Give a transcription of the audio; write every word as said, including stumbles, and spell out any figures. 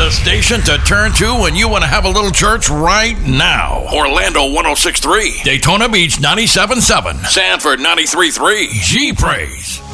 The station to turn to when you want to have a little church right now. Orlando one oh six point three. Daytona Beach ninety-seven point seven. Sanford ninety-three point three. G-Praise.